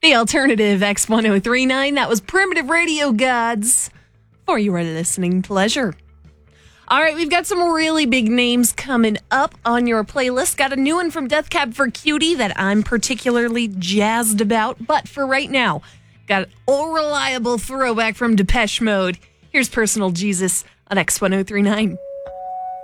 The alternative X1039. That was Primitive Radio Gods for your listening pleasure. All right, we've got some really big names coming up on your playlist. Got a new one from Death Cab for Cutie that I'm particularly jazzed about. But for right now, got an all-reliable throwback from Depeche Mode. Here's Personal Jesus on X1039.